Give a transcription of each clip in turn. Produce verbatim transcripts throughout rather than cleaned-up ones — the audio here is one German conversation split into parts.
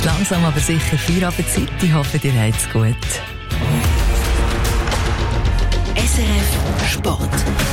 ist langsam aber sicher Feierabendzeit. Ich hoffe, ihr habt es gut. S R F Sport.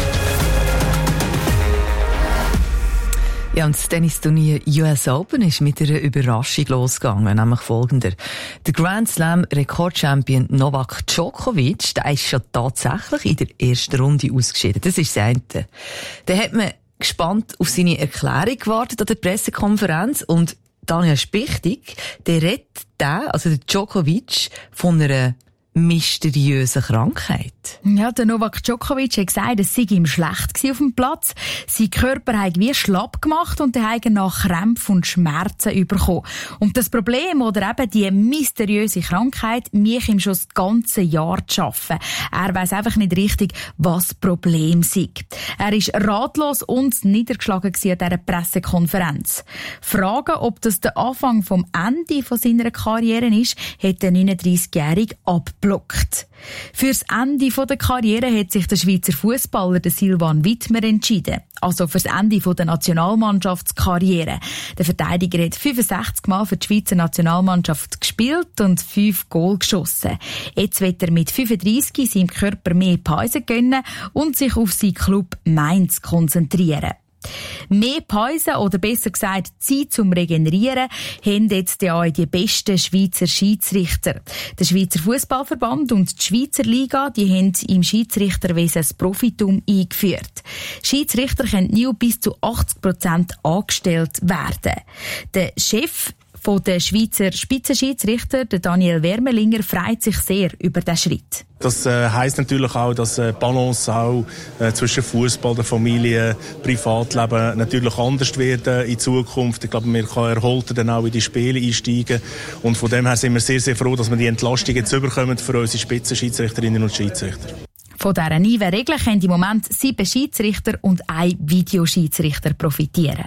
Ja, und das Tennisturnier U S Open ist mit einer Überraschung losgegangen, nämlich folgender. Der Grand Slam Rekordchampion Novak Djokovic, der ist schon tatsächlich in der ersten Runde ausgeschieden. Das ist das eine. Dann hat man gespannt auf seine Erklärung gewartet an der Pressekonferenz und Daniel Spichtig, der redet der, also der Djokovic, von einer mysteriöse Krankheit. Ja, der Novak Djokovic hat gesagt, es sei ihm schlecht auf dem Platz. Sein Körper hat wie schlapp gemacht und er hat nach Krämpfen und Schmerzen bekommen. Und das Problem oder eben die mysteriöse Krankheit mich ihm schon das ganze Jahr zu arbeiten. Er weiss einfach nicht richtig, was das Problem sei. Er ist ratlos und niedergeschlagen an dieser Pressekonferenz. Fragen, ob das der Anfang vom Ende von seiner Karriere ist, hat der neununddreissigjährige abgeblockt. Fürs Ende der Karriere hat sich der Schweizer Fußballer Silvan Wittmer entschieden. Also fürs Ende der Nationalmannschaftskarriere. Der Verteidiger hat fünfundsechzig Mal für die Schweizer Nationalmannschaft gespielt und fünf Goal geschossen. Jetzt wird er mit fünfunddreissig seinem Körper mehr Pause gönnen und sich auf seinen Club Mainz konzentrieren. Mehr Pause oder besser gesagt Zeit zum Regenerieren haben jetzt ja die besten Schweizer Schiedsrichter. Der Schweizer Fußballverband und die Schweizer Liga, die haben im Schiedsrichterwesen das Profitum eingeführt. Schiedsrichter können nur bis zu achtzig Prozent angestellt werden. Der Chef von der Schweizer Spitzenschiedsrichter, der Daniel Wermelinger, freut sich sehr über diesen Schritt. Das äh, heisst natürlich auch, dass äh, Balance auch äh, zwischen Fußball, der Familie, Privatleben natürlich anders wird äh, in Zukunft. Ich glaube, man kann erholter dann auch in die Spiele einsteigen. Und von dem her sind wir sehr, sehr froh, dass wir die Entlastung jetzt bekommen für unsere Spitzenschiedsrichterinnen und Schiedsrichter. Von dieser neuen Regel können im Moment sieben Schiedsrichter und ein Videoschiedsrichter profitieren.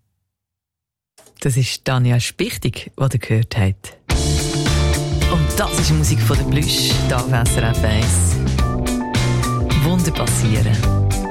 Das ist Daniel Spichtig, den ihr gehört habt. Und das ist die Musik von der Blüsch, hier auf S R F eins. Wunder passieren.